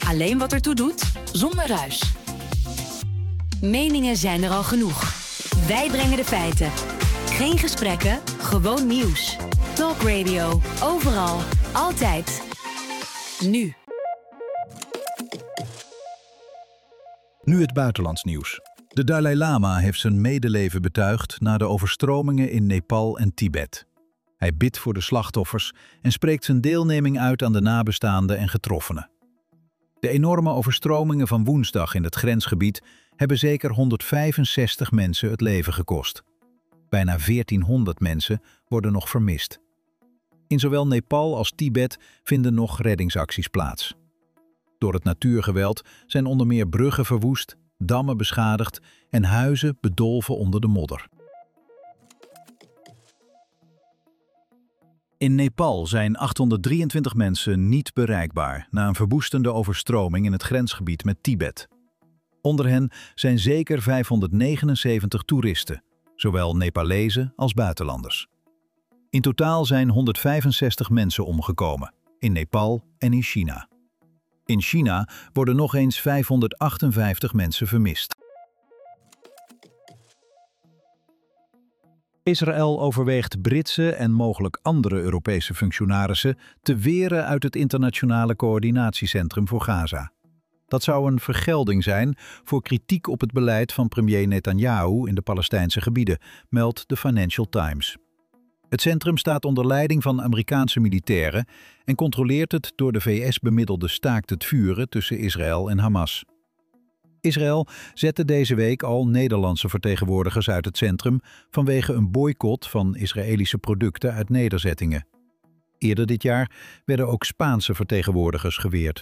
Alleen wat ertoe doet, zonder ruis. Meningen zijn er al genoeg. Wij brengen de feiten. Geen gesprekken, gewoon nieuws. Talk Radio. Overal. Altijd. Nu. Nu het buitenlands nieuws. De Dalai Lama heeft zijn medeleven betuigd na de overstromingen in Nepal en Tibet. Hij bidt voor de slachtoffers en spreekt zijn deelneming uit aan de nabestaanden en getroffenen. De enorme overstromingen van woensdag in het grensgebied hebben zeker 165 mensen het leven gekost. Bijna 1400 mensen worden nog vermist. In zowel Nepal als Tibet vinden nog reddingsacties plaats. Door het natuurgeweld zijn onder meer bruggen verwoest, dammen beschadigd en huizen bedolven onder de modder. In Nepal zijn 823 mensen niet bereikbaar na een verwoestende overstroming in het grensgebied met Tibet. Onder hen zijn zeker 579 toeristen, zowel Nepalezen als buitenlanders. In totaal zijn 165 mensen omgekomen, in Nepal en in China. In China worden nog eens 558 mensen vermist. Israël overweegt Britse en mogelijk andere Europese functionarissen te weren uit het internationale coördinatiecentrum voor Gaza. Dat zou een vergelding zijn voor kritiek op het beleid van premier Netanyahu in de Palestijnse gebieden, meldt de Financial Times. Het centrum staat onder leiding van Amerikaanse militairen en controleert het door de VS bemiddelde staakt het vuren tussen Israël en Hamas. Israël zette deze week al Nederlandse vertegenwoordigers uit het centrum vanwege een boycott van Israëlische producten uit nederzettingen. Eerder dit jaar werden ook Spaanse vertegenwoordigers geweerd.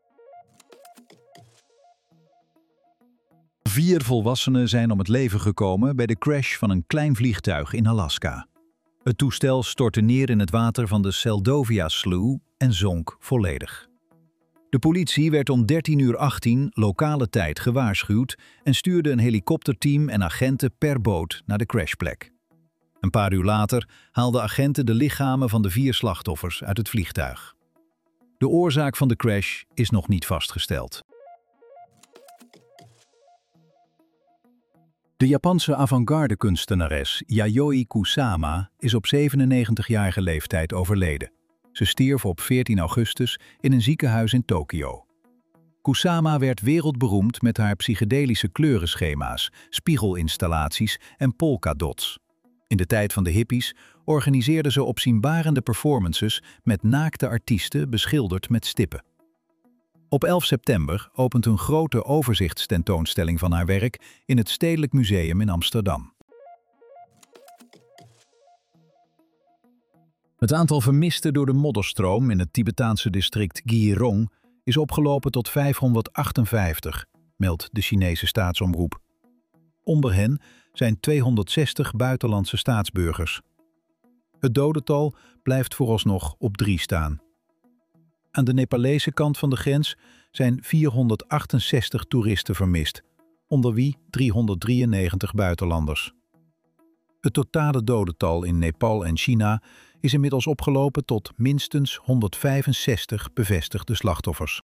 4 volwassenen zijn om het leven gekomen bij de crash van een klein vliegtuig in Alaska. Het toestel stortte neer in het water van de Seldovia Slough en zonk volledig. De politie werd om 13:18 lokale tijd gewaarschuwd en stuurde een helikopterteam en agenten per boot naar de crashplek. Een paar uur later haalden agenten de lichamen van de 4 slachtoffers uit het vliegtuig. De oorzaak van de crash is nog niet vastgesteld. De Japanse avant-garde kunstenares Yayoi Kusama is op 97-jarige leeftijd overleden. Ze stierf op 14 augustus in een ziekenhuis in Tokio. Kusama werd wereldberoemd met haar psychedelische kleurenschema's, spiegelinstallaties en polkadots. In de tijd van de hippies organiseerde ze opzienbarende performances met naakte artiesten beschilderd met stippen. Op 11 september opent een grote overzichtstentoonstelling van haar werk in het Stedelijk Museum in Amsterdam. Het aantal vermisten door de modderstroom in het Tibetaanse district Gyeonggi is opgelopen tot 558, meldt de Chinese staatsomroep. Onder hen zijn 260 buitenlandse staatsburgers. Het dodental blijft vooralsnog op 3 staan. Aan de Nepalese kant van de grens zijn 468 toeristen vermist, onder wie 393 buitenlanders. Het totale dodental in Nepal en China is inmiddels opgelopen tot minstens 165 bevestigde slachtoffers.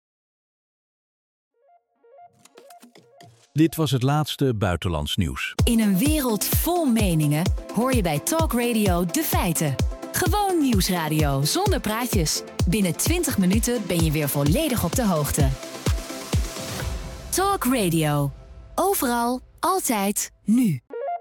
Dit was het laatste buitenlands nieuws. In een wereld vol meningen hoor je bij Talk Radio de feiten. Gewoon nieuwsradio zonder praatjes. Binnen 20 minuten ben je weer volledig op de hoogte. Talk Radio. Overal, altijd, nu.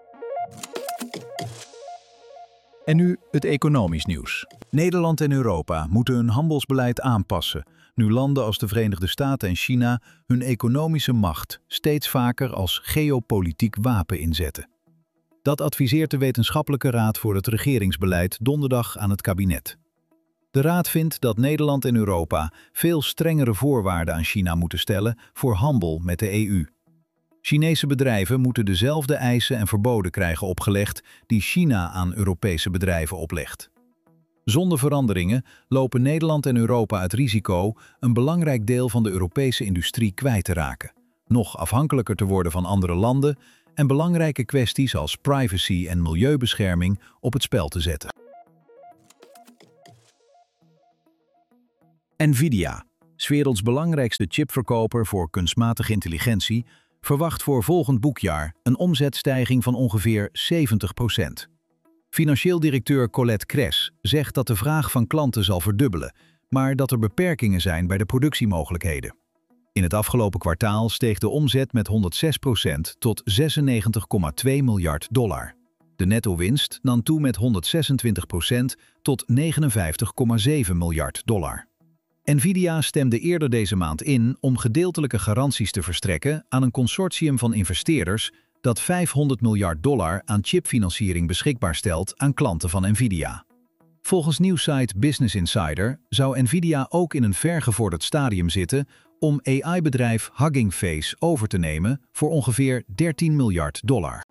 En nu het economisch nieuws. Nederland en Europa moeten hun handelsbeleid aanpassen, nu landen als de Verenigde Staten en China hun economische macht steeds vaker als geopolitiek wapen inzetten. Dat adviseert de Wetenschappelijke Raad voor het Regeringsbeleid donderdag aan het kabinet. De raad vindt dat Nederland en Europa veel strengere voorwaarden aan China moeten stellen voor handel met de EU. Chinese bedrijven moeten dezelfde eisen en verboden krijgen opgelegd die China aan Europese bedrijven oplegt. Zonder veranderingen lopen Nederland en Europa het risico een belangrijk deel van de Europese industrie kwijt te raken, nog afhankelijker te worden van andere landen en belangrijke kwesties als privacy en milieubescherming op het spel te zetten. Nvidia. 's werelds belangrijkste chipverkoper voor kunstmatige intelligentie, verwacht voor volgend boekjaar een omzetstijging van ongeveer 70%. Financieel directeur Colette Kress zegt dat de vraag van klanten zal verdubbelen, maar dat er beperkingen zijn bij de productiemogelijkheden. In het afgelopen kwartaal steeg de omzet met 106% tot $96,2 miljard. De netto-winst nam toe met 126% tot $59,7 miljard. Nvidia stemde eerder deze maand in om gedeeltelijke garanties te verstrekken aan een consortium van investeerders dat $500 miljard aan chipfinanciering beschikbaar stelt aan klanten van Nvidia. Volgens nieuwssite Business Insider zou Nvidia ook in een vergevorderd stadium zitten om AI-bedrijf Hugging Face over te nemen voor ongeveer $13 miljard.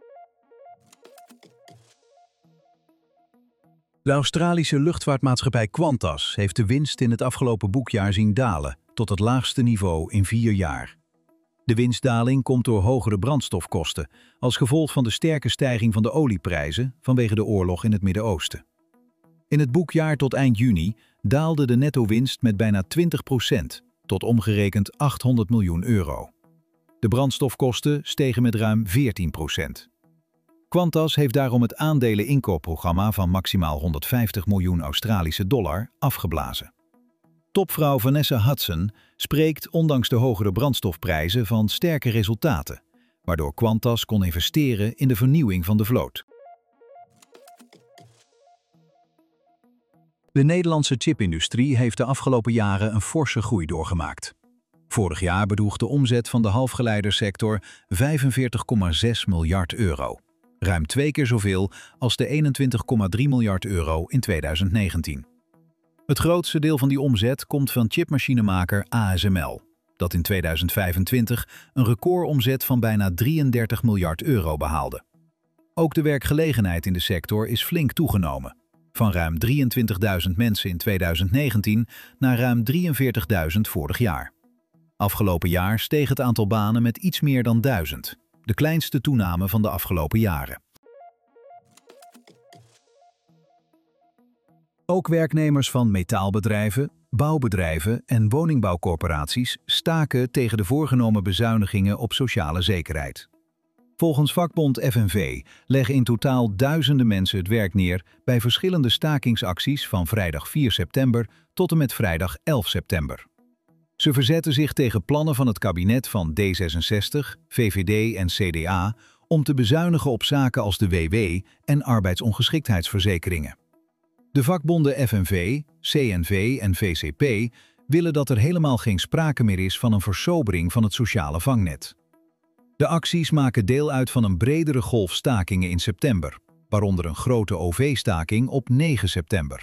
De Australische luchtvaartmaatschappij Qantas heeft de winst in het afgelopen boekjaar zien dalen tot het laagste niveau in 4 jaar. De winstdaling komt door hogere brandstofkosten als gevolg van de sterke stijging van de olieprijzen vanwege de oorlog in het Midden-Oosten. In het boekjaar tot eind juni daalde de netto-winst met bijna 20% tot omgerekend €800 miljoen. De brandstofkosten stegen met ruim 14%. Qantas heeft daarom het aandeleninkoopprogramma van maximaal $150 miljoen afgeblazen. Topvrouw Vanessa Hudson spreekt ondanks de hogere brandstofprijzen van sterke resultaten, waardoor Qantas kon investeren in de vernieuwing van de vloot. De Nederlandse chipindustrie heeft de afgelopen jaren een forse groei doorgemaakt. Vorig jaar bedroeg de omzet van de halfgeleidersector €45,6 miljard. Ruim 2 keer zoveel als de €21,3 miljard in 2019. Het grootste deel van die omzet komt van chipmachinemaker ASML, dat in 2025 een recordomzet van bijna €33 miljard behaalde. Ook de werkgelegenheid in de sector is flink toegenomen, van ruim 23.000 mensen in 2019 naar ruim 43.000 vorig jaar. Afgelopen jaar steeg het aantal banen met iets meer dan 1000, de kleinste toename van de afgelopen jaren. Ook werknemers van metaalbedrijven, bouwbedrijven en woningbouwcorporaties staken tegen de voorgenomen bezuinigingen op sociale zekerheid. Volgens vakbond FNV leggen in totaal duizenden mensen het werk neer bij verschillende stakingsacties van vrijdag 4 september tot en met vrijdag 11 september. Ze verzetten zich tegen plannen van het kabinet van D66, VVD en CDA om te bezuinigen op zaken als de WW en arbeidsongeschiktheidsverzekeringen. De vakbonden FNV, CNV en VCP willen dat er helemaal geen sprake meer is van een versobering van het sociale vangnet. De acties maken deel uit van een bredere golf stakingen in september, waaronder een grote OV-staking op 9 september.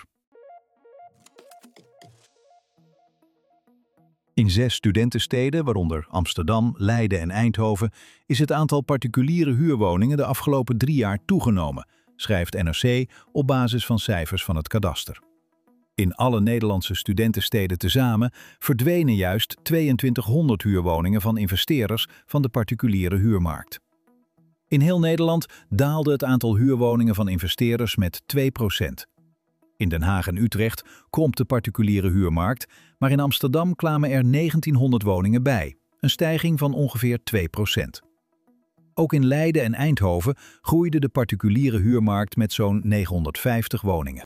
In 6 studentensteden, waaronder Amsterdam, Leiden en Eindhoven, is het aantal particuliere huurwoningen de afgelopen 3 jaar toegenomen, schrijft NRC op basis van cijfers van het kadaster. In alle Nederlandse studentensteden tezamen verdwenen juist 2200 huurwoningen van investeerders van de particuliere huurmarkt. In heel Nederland daalde het aantal huurwoningen van investeerders met 2%. In Den Haag en Utrecht kromp de particuliere huurmarkt, maar in Amsterdam kwamen er 1900 woningen bij, een stijging van ongeveer 2%. Ook in Leiden en Eindhoven groeide de particuliere huurmarkt met zo'n 950 woningen.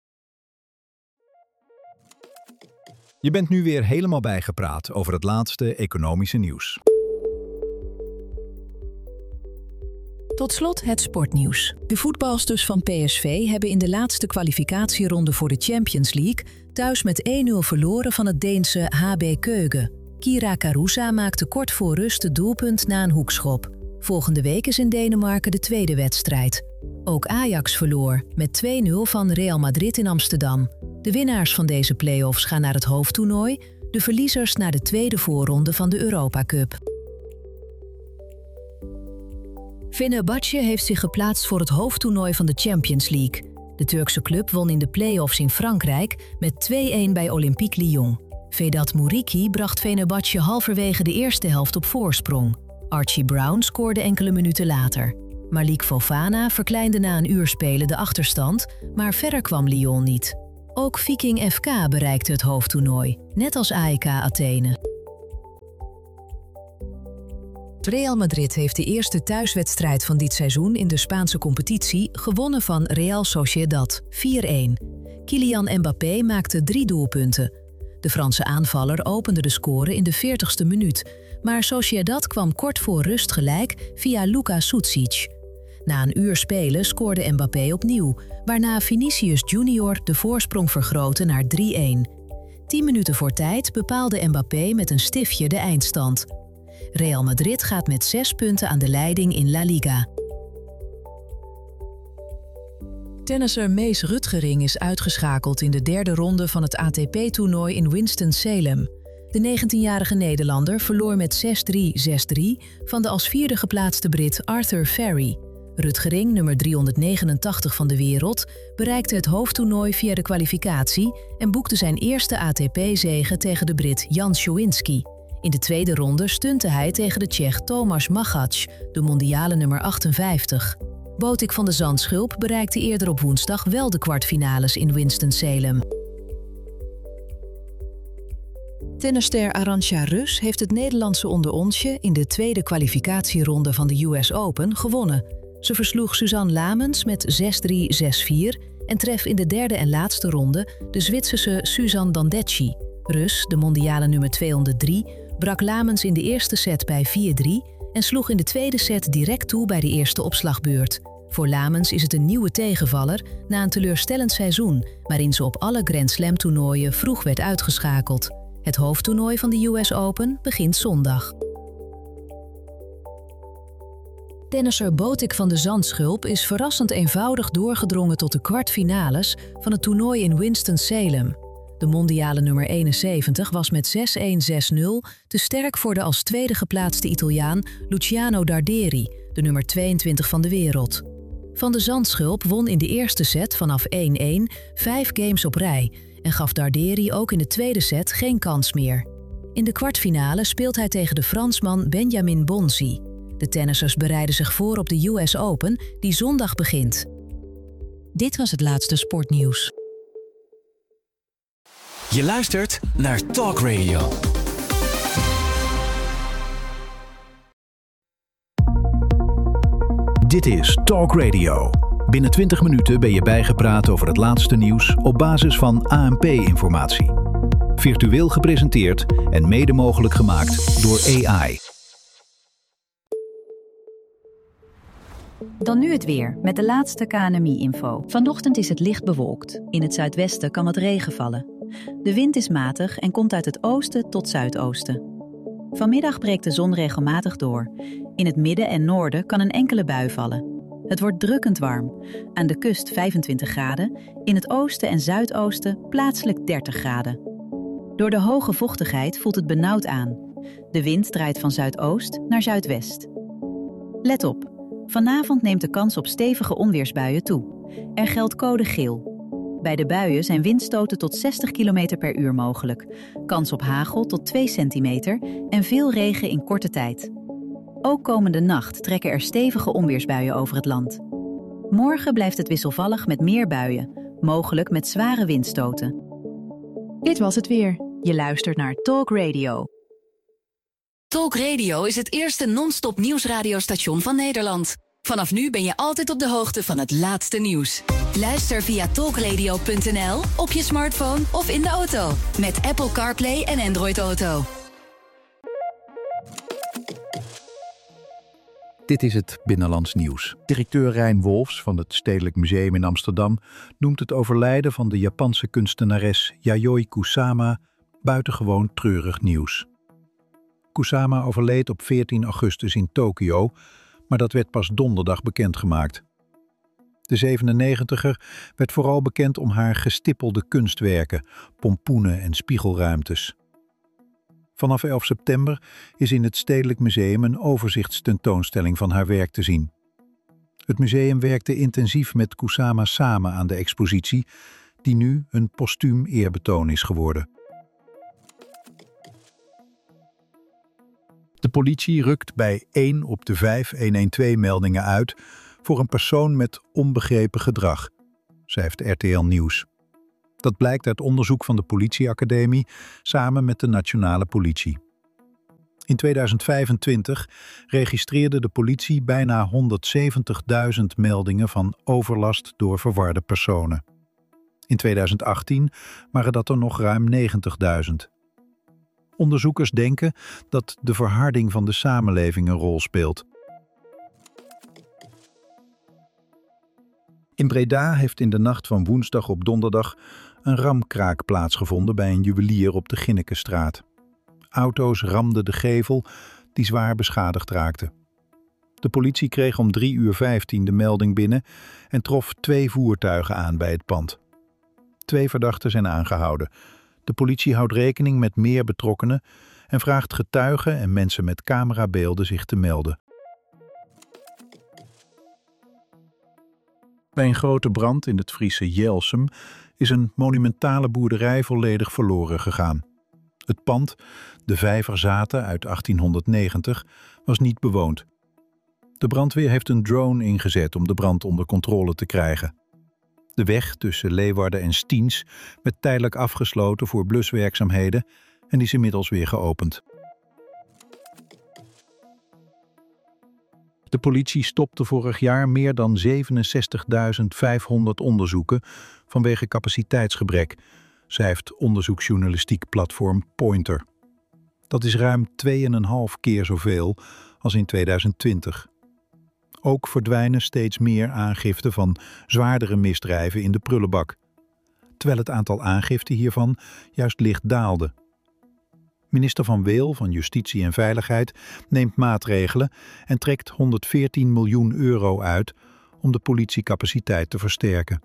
Je bent nu weer helemaal bijgepraat over het laatste economische nieuws. Tot slot het sportnieuws. De voetbalsters van PSV hebben in de laatste kwalificatieronde voor de Champions League thuis met 1-0 verloren van het Deense HB Køge. Kira Karusa maakte kort voor rust het doelpunt na een hoekschop. Volgende week is in Denemarken de tweede wedstrijd. Ook Ajax verloor met 2-0 van Real Madrid in Amsterdam. De winnaars van deze play-offs gaan naar het hoofdtoernooi, de verliezers naar de tweede voorronde van de Europa Cup. Fenerbahçe heeft zich geplaatst voor het hoofdtoernooi van de Champions League. De Turkse club won in de play-offs in Frankrijk met 2-1 bij Olympique Lyon. Vedat Muriqi bracht Fenerbahçe halverwege de eerste helft op voorsprong. Archie Brown scoorde enkele minuten later. Malik Fofana verkleinde na een uur spelen de achterstand, maar verder kwam Lyon niet. Ook Viking FK bereikte het hoofdtoernooi, net als AEK Athene. Real Madrid heeft de eerste thuiswedstrijd van dit seizoen in de Spaanse competitie gewonnen van Real Sociedad, 4-1. Kylian Mbappé maakte 3 doelpunten. De Franse aanvaller opende de score in de 40ste minuut, maar Sociedad kwam kort voor rust gelijk via Luka Sucic. Na een uur spelen scoorde Mbappé opnieuw, waarna Vinicius Junior de voorsprong vergrootte naar 3-1. 10 minuten voor tijd bepaalde Mbappé met een stiftje de eindstand. Real Madrid gaat met 6 punten aan de leiding in La Liga. Tennisser Mees Rutgering is uitgeschakeld in de derde ronde van het ATP-toernooi in Winston-Salem. De 19-jarige Nederlander verloor met 6-3, 6-3 van de als vierde geplaatste Brit Arthur Ferry. Rutgering, nummer 389 van de wereld, bereikte het hoofdtoernooi via de kwalificatie en boekte zijn eerste ATP-zege tegen de Brit Jan Schowinski. In de tweede ronde stunte hij tegen de Tsjech Tomáš Machac, de mondiale nummer 58. Botik van de Zandschulp bereikte eerder op woensdag wel de kwartfinales in Winston-Salem. Tennisster Arantxa Rus heeft het Nederlandse onderonsje in de tweede kwalificatieronde van de US Open gewonnen. Ze versloeg Suzanne Lamens met 6-3, 6-4 en treft in de derde en laatste ronde de Zwitserse Suzanne Dandecchi. Rus, de mondiale nummer 203, brak Lamens in de eerste set bij 4-3 en sloeg in de tweede set direct toe bij de eerste opslagbeurt. Voor Lamens is het een nieuwe tegenvaller na een teleurstellend seizoen, waarin ze op alle Grand Slam toernooien vroeg werd uitgeschakeld. Het hoofdtoernooi van de US Open begint zondag. Tennisser Botik van de Zandschulp is verrassend eenvoudig doorgedrongen tot de kwartfinales van het toernooi in Winston-Salem. De mondiale nummer 71 was met 6-1, 6-0 te sterk voor de als tweede geplaatste Italiaan Luciano Darderi, de nummer 22 van de wereld. Van de Zandschulp won in de eerste set vanaf 1-1 5 games op rij en gaf Darderi ook in de tweede set geen kans meer. In de kwartfinale speelt hij tegen de Fransman Benjamin Bonzi. De tennissers bereiden zich voor op de US Open, die zondag begint. Dit was het laatste sportnieuws. Je luistert naar Talk Radio. Dit is Talk Radio. Binnen 20 minuten ben je bijgepraat over het laatste nieuws op basis van ANP-informatie. Virtueel gepresenteerd en mede mogelijk gemaakt door AI. Dan nu het weer, met de laatste KNMI-info. Vanochtend is het licht bewolkt. In het zuidwesten kan wat regen vallen. De wind is matig en komt uit het oosten tot zuidoosten. Vanmiddag breekt de zon regelmatig door. In het midden en noorden kan een enkele bui vallen. Het wordt drukkend warm. Aan de kust 25 graden, in het oosten en zuidoosten plaatselijk 30 graden. Door de hoge vochtigheid voelt het benauwd aan. De wind draait van zuidoost naar zuidwest. Let op. Vanavond neemt de kans op stevige onweersbuien toe. Er geldt code geel. Bij de buien zijn windstoten tot 60 km per uur mogelijk. Kans op hagel tot 2 centimeter en veel regen in korte tijd. Ook komende nacht trekken er stevige onweersbuien over het land. Morgen blijft het wisselvallig met meer buien, mogelijk met zware windstoten. Dit was het weer. Je luistert naar Talk Radio. Talk Radio is het eerste non-stop nieuwsradiostation van Nederland. Vanaf nu ben je altijd op de hoogte van het laatste nieuws. Luister via talkradio.nl, op je smartphone of in de auto. Met Apple CarPlay en Android Auto. Dit is het Binnenlands Nieuws. Directeur Rijn Wolfs van het Stedelijk Museum in Amsterdam noemt het overlijden van de Japanse kunstenares Yayoi Kusama buitengewoon treurig nieuws. Kusama overleed op 14 augustus in Tokio, maar dat werd pas donderdag bekendgemaakt. De 97er werd vooral bekend om haar gestippelde kunstwerken, pompoenen en spiegelruimtes. Vanaf 11 september is in het Stedelijk Museum een overzichtstentoonstelling van haar werk te zien. Het museum werkte intensief met Kusama samen aan de expositie, die nu een postuum eerbetoon is geworden. De politie rukt bij 1 op de 5 112-meldingen uit voor een persoon met onbegrepen gedrag, schrijft RTL Nieuws. Dat blijkt uit onderzoek van de politieacademie samen met de nationale politie. In 2025 registreerde de politie bijna 170.000 meldingen van overlast door verwarde personen. In 2018 waren dat er nog ruim 90.000. Onderzoekers denken dat de verharding van de samenleving een rol speelt. In Breda heeft in de nacht van woensdag op donderdag een ramkraak plaatsgevonden bij een juwelier op de Ginnekenstraat. Auto's ramden de gevel die zwaar beschadigd raakte. De politie kreeg om 3:15 de melding binnen en trof 2 voertuigen aan bij het pand. 2 verdachten zijn aangehouden. De politie houdt rekening met meer betrokkenen en vraagt getuigen en mensen met camerabeelden zich te melden. Bij een grote brand in het Friese Jelsum is een monumentale boerderij volledig verloren gegaan. Het pand, de Vijver Zaten uit 1890, was niet bewoond. De brandweer heeft een drone ingezet om de brand onder controle te krijgen. De weg tussen Leeuwarden en Stiens werd tijdelijk afgesloten voor bluswerkzaamheden en is inmiddels weer geopend. De politie stopte vorig jaar meer dan 67.500 onderzoeken vanwege capaciteitsgebrek, schrijft onderzoeksjournalistiek platform Pointer. Dat is ruim 2,5 keer zoveel als in 2020. Ook verdwijnen steeds meer aangiften van zwaardere misdrijven in de prullenbak, terwijl het aantal aangiften hiervan juist licht daalde. Minister Van Weel van Justitie en Veiligheid neemt maatregelen en trekt 114 miljoen euro uit om de politiecapaciteit te versterken.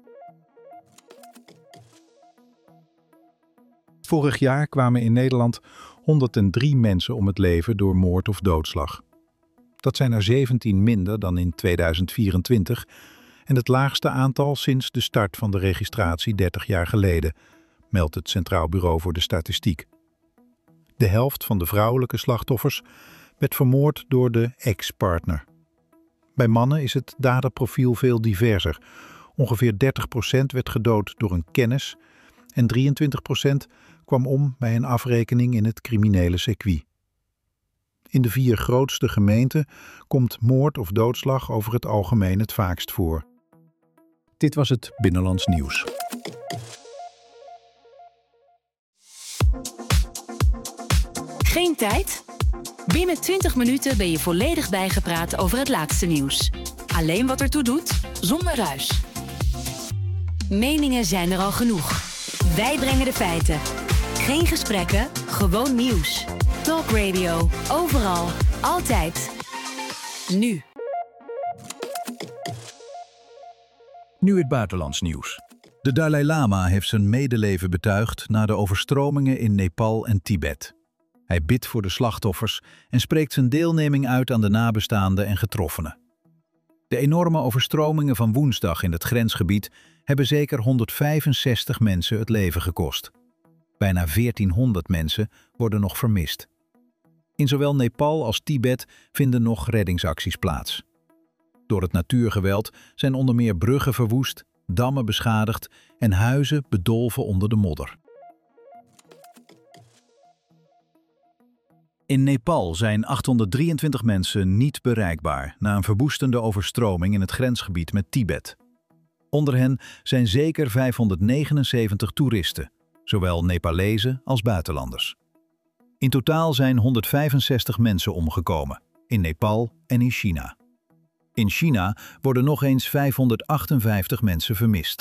Vorig jaar kwamen in Nederland 103 mensen om het leven door moord of doodslag. Dat zijn er 17 minder dan in 2024 en het laagste aantal sinds de start van de registratie 30 jaar geleden, meldt het Centraal Bureau voor de Statistiek. De helft van de vrouwelijke slachtoffers werd vermoord door de ex-partner. Bij mannen is het daderprofiel veel diverser. Ongeveer 30% werd gedood door een kennis en 23% kwam om bij een afrekening in het criminele circuit. In de 4 grootste gemeenten komt moord of doodslag over het algemeen het vaakst voor. Dit was het Binnenlands Nieuws. Geen tijd? Binnen 20 minuten ben je volledig bijgepraat over het laatste nieuws. Alleen wat ertoe doet, zonder ruis. Meningen zijn er al genoeg. Wij brengen de feiten. Geen gesprekken, gewoon nieuws. Talk Radio, overal, altijd. Nu. Nu het buitenlands nieuws. De Dalai Lama heeft zijn medeleven betuigd na de overstromingen in Nepal en Tibet. Hij bidt voor de slachtoffers en spreekt zijn deelneming uit aan de nabestaanden en getroffenen. De enorme overstromingen van woensdag in het grensgebied hebben zeker 165 mensen het leven gekost. Bijna 1400 mensen worden nog vermist. In zowel Nepal als Tibet vinden nog reddingsacties plaats. Door het natuurgeweld zijn onder meer bruggen verwoest, dammen beschadigd en huizen bedolven onder de modder. In Nepal zijn 823 mensen niet bereikbaar na een verwoestende overstroming in het grensgebied met Tibet. Onder hen zijn zeker 579 toeristen, zowel Nepalezen als buitenlanders. In totaal zijn 165 mensen omgekomen, in Nepal en in China. In China worden nog eens 558 mensen vermist.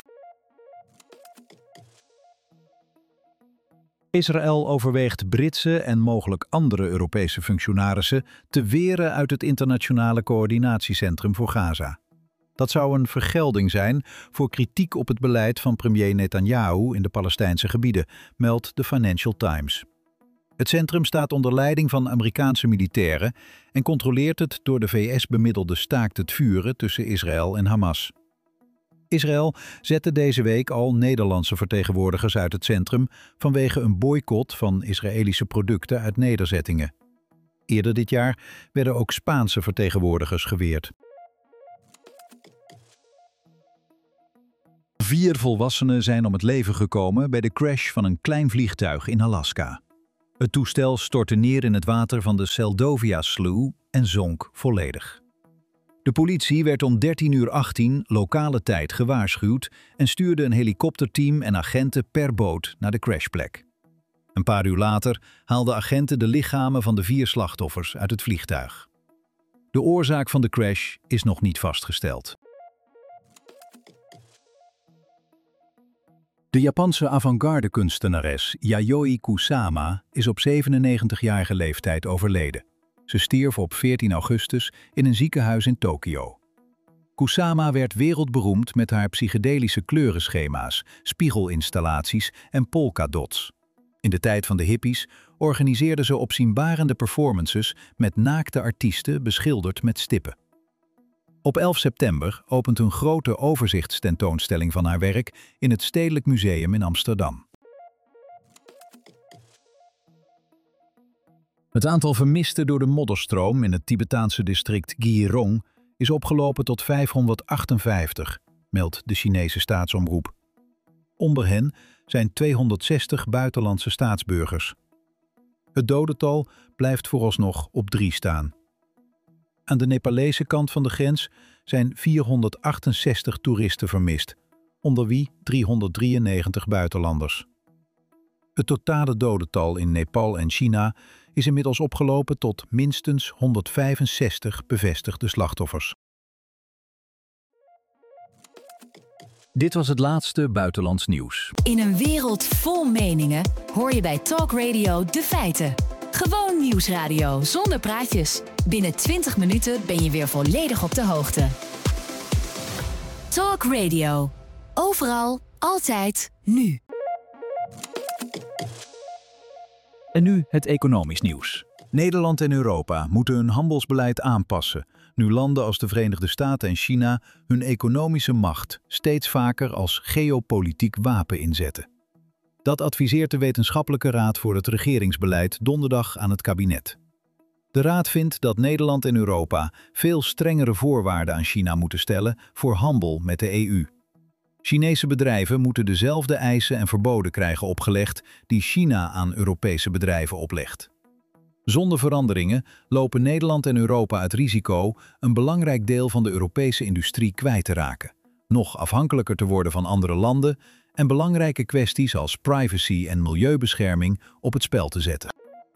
Israël overweegt Britse en mogelijk andere Europese functionarissen te weren uit het internationale coördinatiecentrum voor Gaza. Dat zou een vergelding zijn voor kritiek op het beleid van premier Netanyahu in de Palestijnse gebieden, meldt de Financial Times. Het centrum staat onder leiding van Amerikaanse militairen en controleert het door de VS bemiddelde staakt het vuren tussen Israël en Hamas. Israël zette deze week al Nederlandse vertegenwoordigers uit het centrum vanwege een boycott van Israëlische producten uit nederzettingen. Eerder dit jaar werden ook Spaanse vertegenwoordigers geweerd. 4 volwassenen zijn om het leven gekomen bij de crash van een klein vliegtuig in Alaska. Het toestel stortte neer in het water van de Seldovia Slough en zonk volledig. De politie werd om 13:18 lokale tijd gewaarschuwd en stuurde een helikopterteam en agenten per boot naar de crashplek. Een paar uur later haalden agenten de lichamen van de 4 slachtoffers uit het vliegtuig. De oorzaak van de crash is nog niet vastgesteld. De Japanse avant-garde kunstenares Yayoi Kusama is op 97-jarige leeftijd overleden. Ze stierf op 14 augustus in een ziekenhuis in Tokio. Kusama werd wereldberoemd met haar psychedelische kleurenschema's, spiegelinstallaties en polkadots. In de tijd van de hippies organiseerde ze opzienbarende performances met naakte artiesten beschilderd met stippen. Op 11 september opent een grote overzichtstentoonstelling van haar werk in het Stedelijk Museum in Amsterdam. Het aantal vermisten door de modderstroom in het Tibetaanse district Gyeonggi is opgelopen tot 558, meldt de Chinese staatsomroep. Onder hen zijn 260 buitenlandse staatsburgers. Het dodental blijft vooralsnog op 3 staan. Aan de Nepalese kant van de grens zijn 468 toeristen vermist, onder wie 393 buitenlanders. Het totale dodental in Nepal en China is inmiddels opgelopen tot minstens 165 bevestigde slachtoffers. Dit was het laatste buitenlands nieuws. In een wereld vol meningen hoor je bij Talk Radio de feiten. Gewoon nieuwsradio zonder praatjes. Binnen 20 minuten ben je weer volledig op de hoogte. Talk Radio. Overal, altijd, nu. En nu het economisch nieuws. Nederland en Europa moeten hun handelsbeleid aanpassen, nu landen als de Verenigde Staten en China hun economische macht steeds vaker als geopolitiek wapen inzetten. Dat adviseert de Wetenschappelijke Raad voor het Regeringsbeleid donderdag aan het kabinet. De Raad vindt dat Nederland en Europa veel strengere voorwaarden aan China moeten stellen voor handel met de EU. Chinese bedrijven moeten dezelfde eisen en verboden krijgen opgelegd die China aan Europese bedrijven oplegt. Zonder veranderingen lopen Nederland en Europa het risico een belangrijk deel van de Europese industrie kwijt te raken, nog afhankelijker te worden van andere landen en belangrijke kwesties als privacy en milieubescherming op het spel te zetten.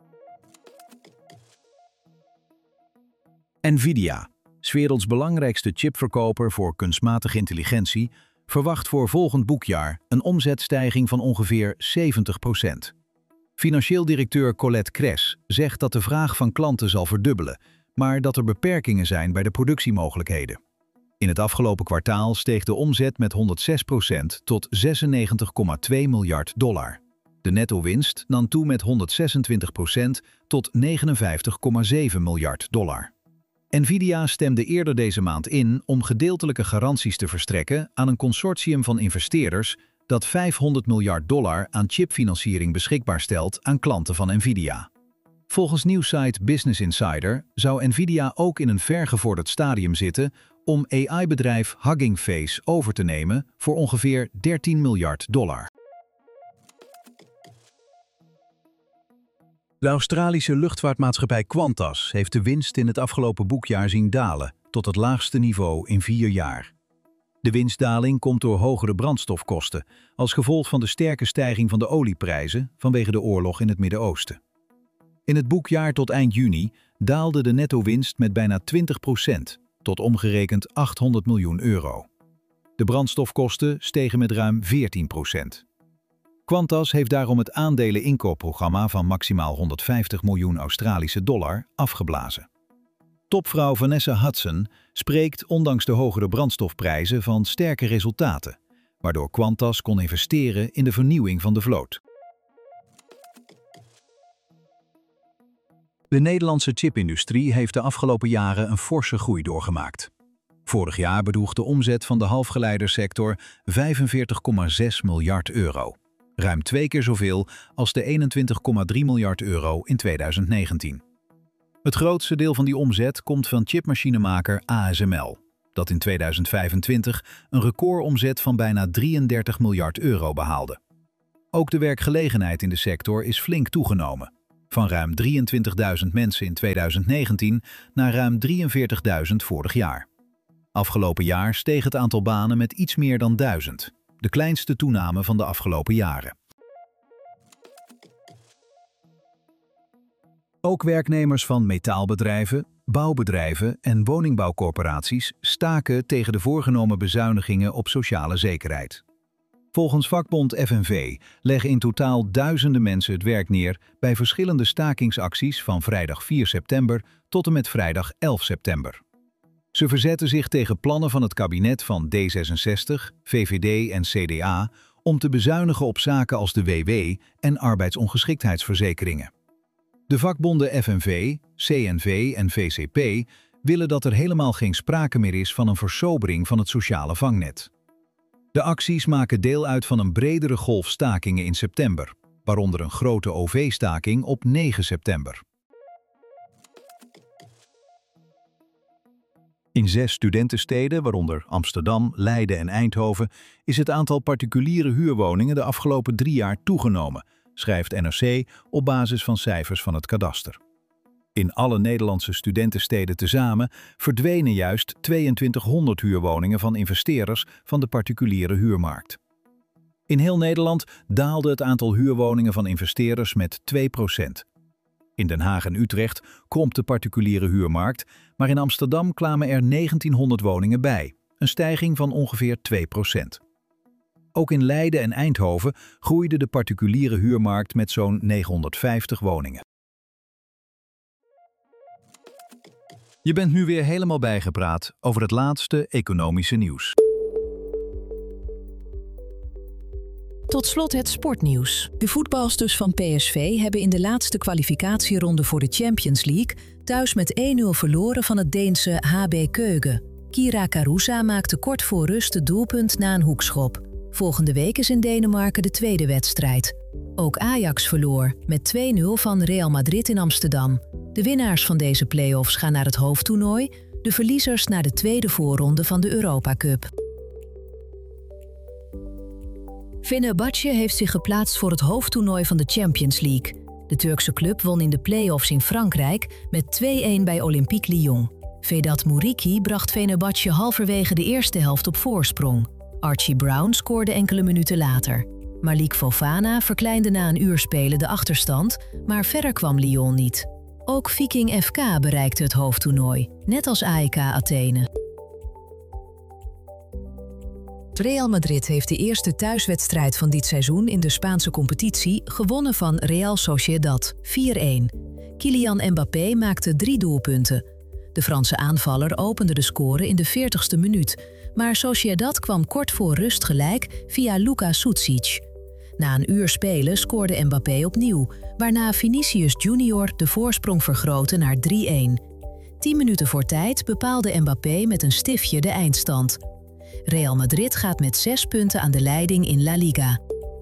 Nvidia, 's werelds belangrijkste chipverkoper voor kunstmatige intelligentie, verwacht voor volgend boekjaar een omzetstijging van ongeveer 70%. Financieel directeur Colette Kress zegt dat de vraag van klanten zal verdubbelen, maar dat er beperkingen zijn bij de productiemogelijkheden. In het afgelopen kwartaal steeg de omzet met 106% tot $96,2 miljard. De netto-winst nam toe met 126% tot $59,7 miljard. Nvidia stemde eerder deze maand in om gedeeltelijke garanties te verstrekken aan een consortium van investeerders dat $500 miljard aan chipfinanciering beschikbaar stelt aan klanten van Nvidia. Volgens nieuwssite Business Insider zou Nvidia ook in een vergevorderd stadium zitten om AI-bedrijf Hugging Face over te nemen voor ongeveer $13 miljard. De Australische luchtvaartmaatschappij Qantas heeft de winst in het afgelopen boekjaar zien dalen tot het laagste niveau in 4 jaar. De winstdaling komt door hogere brandstofkosten als gevolg van de sterke stijging van de olieprijzen vanwege de oorlog in het Midden-Oosten. In het boekjaar tot eind juni daalde de netto-winst met bijna 20% tot omgerekend €800 miljoen. De brandstofkosten stegen met ruim 14%. Qantas heeft daarom het aandeleninkoopprogramma van maximaal $150 miljoen afgeblazen. Topvrouw Vanessa Hudson spreekt ondanks de hogere brandstofprijzen van sterke resultaten, waardoor Qantas kon investeren in de vernieuwing van de vloot. De Nederlandse chipindustrie heeft de afgelopen jaren een forse groei doorgemaakt. Vorig jaar bedroeg de omzet van de halfgeleidersector €45,6 miljard. Ruim 2 keer zoveel als de €21,3 miljard in 2019. Het grootste deel van die omzet komt van chipmachinemaker ASML. dat in 2025 een recordomzet van bijna 33 miljard euro behaalde. Ook de werkgelegenheid in de sector is flink toegenomen. Van ruim 23.000 mensen in 2019 naar ruim 43.000 vorig jaar. Afgelopen jaar steeg het aantal banen met iets meer dan 1000, de kleinste toename van de afgelopen jaren. Ook werknemers van metaalbedrijven, bouwbedrijven en woningbouwcorporaties staken tegen de voorgenomen bezuinigingen op sociale zekerheid. Volgens vakbond FNV leggen in totaal duizenden mensen het werk neer bij verschillende stakingsacties van vrijdag 4 september tot en met vrijdag 11 september. Ze verzetten zich tegen plannen van het kabinet van D66, VVD en CDA om te bezuinigen op zaken als de WW en arbeidsongeschiktheidsverzekeringen. De vakbonden FNV, CNV en VCP willen dat er helemaal geen sprake meer is van een versobering van het sociale vangnet. De acties maken deel uit van een bredere golf stakingen in september, waaronder een grote OV-staking op 9 september. In 6 studentensteden, waaronder Amsterdam, Leiden en Eindhoven, is het aantal particuliere huurwoningen de afgelopen 3 jaar toegenomen, schrijft NRC op basis van cijfers van het kadaster. In alle Nederlandse studentensteden tezamen verdwenen juist 2200 huurwoningen van investeerders van de particuliere huurmarkt. In heel Nederland daalde het aantal huurwoningen van investeerders met 2%. In Den Haag en Utrecht kromp de particuliere huurmarkt, maar in Amsterdam kwamen er 1900 woningen bij, een stijging van ongeveer 2%. Ook in Leiden en Eindhoven groeide de particuliere huurmarkt met zo'n 950 woningen. Je bent nu weer helemaal bijgepraat over het laatste economische nieuws. Tot slot het sportnieuws. De voetbalsters van PSV hebben in de laatste kwalificatieronde voor de Champions League thuis met 1-0 verloren van het Deense HB Køge. Kira Karusa maakte kort voor rust het doelpunt na een hoekschop. Volgende week is in Denemarken de tweede wedstrijd. Ook Ajax verloor met 2-0 van Real Madrid in Amsterdam. De winnaars van deze play-offs gaan naar het hoofdtoernooi, de verliezers naar de tweede voorronde van de Europa Cup. Fenerbahçe heeft zich geplaatst voor het hoofdtoernooi van de Champions League. De Turkse club won in de play-offs in Frankrijk met 2-1 bij Olympique Lyon. Vedat Muriqi bracht Fenerbahçe halverwege de eerste helft op voorsprong. Archie Brown scoorde enkele minuten later. Malik Fofana verkleinde na een uur spelen de achterstand, maar verder kwam Lyon niet. Ook Viking FK bereikte het hoofdtoernooi, net als AEK Athene. Real Madrid heeft de eerste thuiswedstrijd van dit seizoen in de Spaanse competitie gewonnen van Real Sociedad, 4-1. Kylian Mbappé maakte 3 doelpunten. De Franse aanvaller opende de score in de 40ste minuut, maar Sociedad kwam kort voor rust gelijk via Luka Sucic. Na een uur spelen scoorde Mbappé opnieuw, waarna Vinicius Junior de voorsprong vergrootte naar 3-1. 10 minuten voor tijd bepaalde Mbappé met een stiftje de eindstand. Real Madrid gaat met 6 punten aan de leiding in La Liga.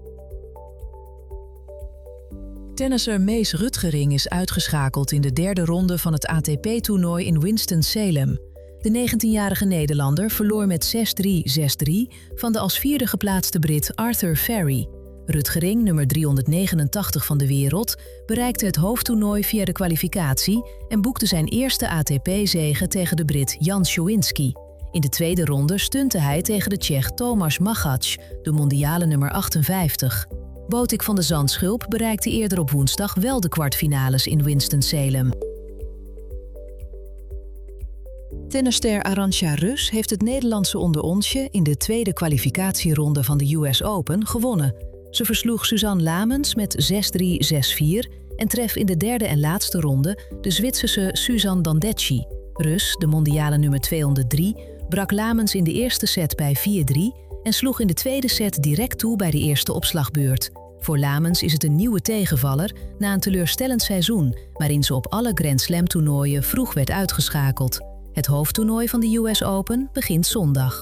Tennisser Mees Rutgering is uitgeschakeld in de derde ronde van het ATP-toernooi in Winston-Salem. De 19-jarige Nederlander verloor met 6-3, 6-3 van de als vierde geplaatste Brit Arthur Ferry. Rutgering, nummer 389 van de wereld, bereikte het hoofdtoernooi via de kwalificatie en boekte zijn eerste ATP-zege tegen de Brit Jan Schowinski. In de tweede ronde stunte hij tegen de Tsjech Tomáš Machac, de mondiale nummer 58. Botik van de Zandschulp bereikte eerder op woensdag wel de kwartfinales in Winston-Salem. Tennisster Arantxa Rus heeft het Nederlandse onderonsje in de tweede kwalificatieronde van de US Open gewonnen. Ze versloeg Suzanne Lamens met 6-3, 6-4 en tref in de derde en laatste ronde de Zwitserse Suzanne Dandecchi. Rus, de mondiale nummer 203, brak Lamens in de eerste set bij 4-3 en sloeg in de tweede set direct toe bij de eerste opslagbeurt. Voor Lamens is het een nieuwe tegenvaller na een teleurstellend seizoen, waarin ze op alle Grand Slam toernooien vroeg werd uitgeschakeld. Het hoofdtoernooi van de US Open begint zondag.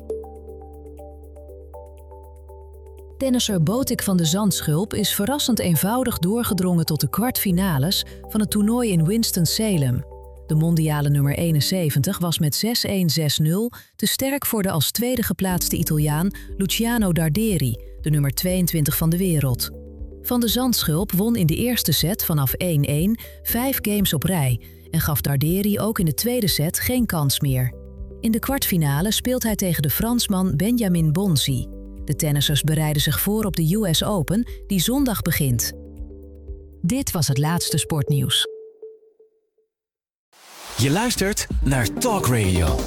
Tennisser Botik van de Zandschulp is verrassend eenvoudig doorgedrongen tot de kwartfinales van het toernooi in Winston-Salem. De mondiale nummer 71 was met 6-1-6-0 te sterk voor de als tweede geplaatste Italiaan Luciano Darderi, de nummer 22 van de wereld. Van de Zandschulp won in de eerste set vanaf 1-1 5 games op rij en gaf Darderi ook in de tweede set geen kans meer. In de kwartfinale speelt hij tegen de Fransman Benjamin Bonzi. De tennissers bereiden zich voor op de US Open, die zondag begint. Dit was het laatste sportnieuws. Je luistert naar Talk Radio.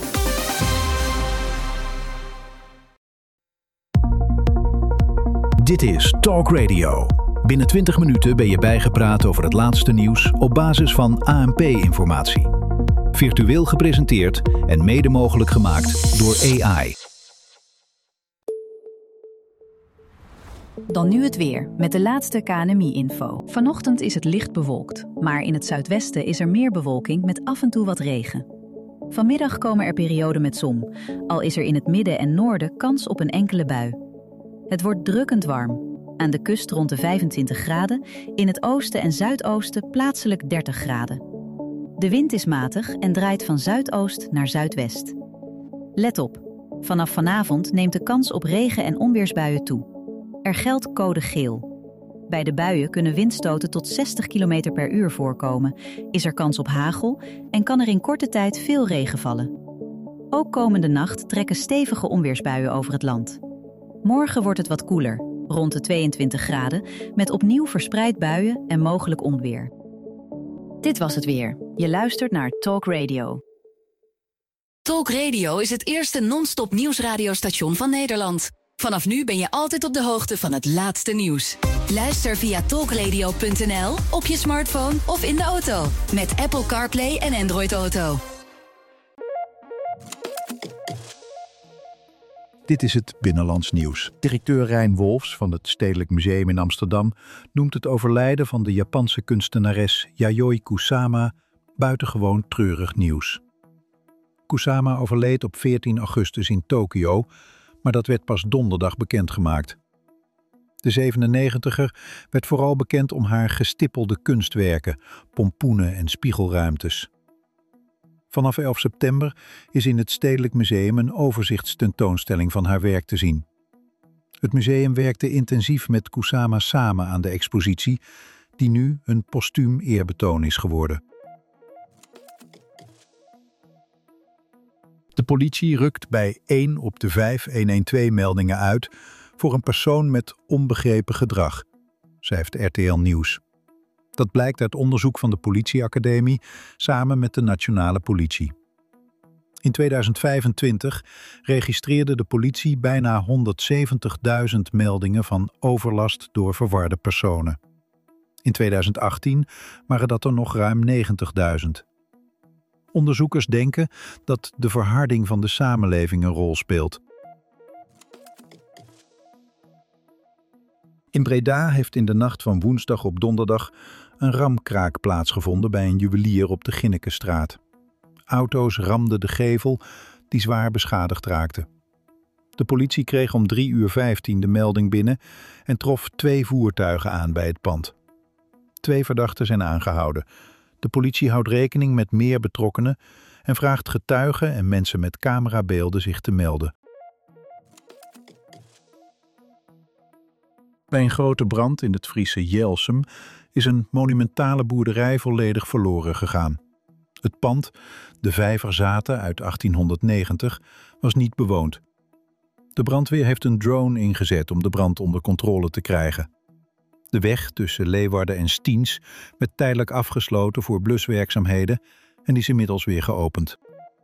Dit is Talk Radio. Binnen 20 minuten ben je bijgepraat over het laatste nieuws op basis van ANP-informatie. Virtueel gepresenteerd en mede mogelijk gemaakt door AI. Dan nu het weer, met de laatste KNMI-info. Vanochtend is het licht bewolkt, maar in het zuidwesten is er meer bewolking met af en toe wat regen. Vanmiddag komen er perioden met zon, al is er in het midden en noorden kans op een enkele bui. Het wordt drukkend warm. Aan de kust rond de 25 graden, in het oosten en zuidoosten plaatselijk 30 graden. De wind is matig en draait van zuidoost naar zuidwest. Let op, vanaf vanavond neemt de kans op regen- en onweersbuien toe. Er geldt code geel. Bij de buien kunnen windstoten tot 60 km per uur voorkomen, is er kans op hagel en kan er in korte tijd veel regen vallen. Ook komende nacht trekken stevige onweersbuien over het land. Morgen wordt het wat koeler, rond de 22 graden, met opnieuw verspreid buien en mogelijk onweer. Dit was het weer. Je luistert naar Talk Radio. Talk Radio is het eerste non-stop nieuwsradiostation van Nederland. Vanaf nu ben je altijd op de hoogte van het laatste nieuws. Luister via talkradio.nl, op je smartphone of in de auto. Met Apple CarPlay en Android Auto. Dit is het Binnenlands Nieuws. Directeur Rijn Wolfs van het Stedelijk Museum in Amsterdam noemt het overlijden van de Japanse kunstenares Yayoi Kusama buitengewoon treurig nieuws. Kusama overleed op 14 augustus in Tokio, maar dat werd pas donderdag bekendgemaakt. De 97er werd vooral bekend om haar gestippelde kunstwerken, pompoenen en spiegelruimtes. Vanaf 11 september is in het Stedelijk Museum een overzichtstentoonstelling van haar werk te zien. Het museum werkte intensief met Kusama samen aan de expositie, die nu een postuum eerbetoon is geworden. De politie rukt bij 1 op de 5 112-meldingen uit voor een persoon met onbegrepen gedrag, schrijft RTL Nieuws. Dat blijkt uit onderzoek van de politieacademie samen met de nationale politie. In 2025 registreerde de politie bijna 170.000 meldingen van overlast door verwarde personen. In 2018 waren dat er nog ruim 90.000. Onderzoekers denken dat de verharding van de samenleving een rol speelt. In Breda heeft in de nacht van woensdag op donderdag een ramkraak plaatsgevonden bij een juwelier op de Ginnekenstraat. Auto's ramden de gevel die zwaar beschadigd raakte. De politie kreeg om 3:15 de melding binnen en trof 2 voertuigen aan bij het pand. 2 verdachten zijn aangehouden. De politie houdt rekening met meer betrokkenen en vraagt getuigen en mensen met camerabeelden zich te melden. Bij een grote brand in het Friese Jelsum is een monumentale boerderij volledig verloren gegaan. Het pand, de Vijverzaten uit 1890, was niet bewoond. De brandweer heeft een drone ingezet om de brand onder controle te krijgen. De weg tussen Leeuwarden en Stiens werd tijdelijk afgesloten voor bluswerkzaamheden en is inmiddels weer geopend.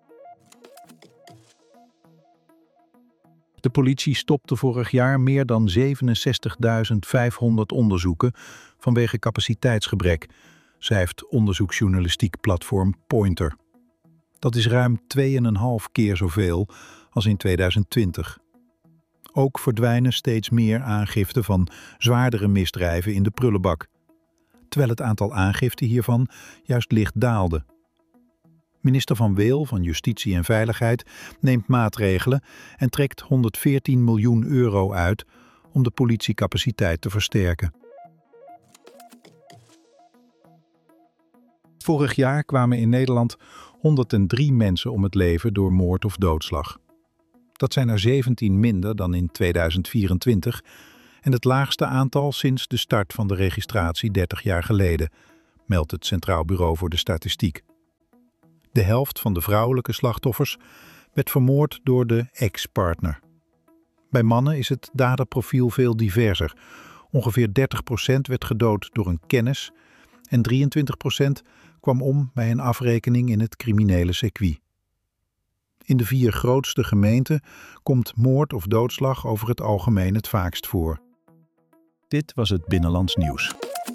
De politie stopte vorig jaar meer dan 67.500 onderzoeken vanwege capaciteitsgebrek, schrijft onderzoeksjournalistiek platform Pointer. Dat is ruim 2,5 keer zoveel als in 2020. Ook verdwijnen steeds meer aangiften van zwaardere misdrijven in de prullenbak, terwijl het aantal aangiften hiervan juist licht daalde. Minister Van Weel van Justitie en Veiligheid neemt maatregelen en trekt 114 miljoen euro uit om de politiecapaciteit te versterken. Vorig jaar kwamen in Nederland 103 mensen om het leven door moord of doodslag. Dat zijn er 17 minder dan in 2024 en het laagste aantal sinds de start van de registratie 30 jaar geleden, meldt het Centraal Bureau voor de Statistiek. De helft van de vrouwelijke slachtoffers werd vermoord door de ex-partner. Bij mannen is het daderprofiel veel diverser. Ongeveer 30% werd gedood door een kennis en 23% kwam om bij een afrekening in het criminele circuit. In de 4 grootste gemeenten komt moord of doodslag over het algemeen het vaakst voor. Dit was het Binnenlands Nieuws.